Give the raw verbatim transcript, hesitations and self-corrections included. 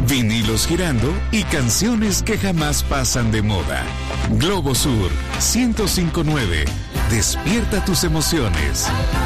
vinilos girando y canciones que jamás pasan de moda. Globo Sur ciento cinco punto nueve. Despierta tus emociones.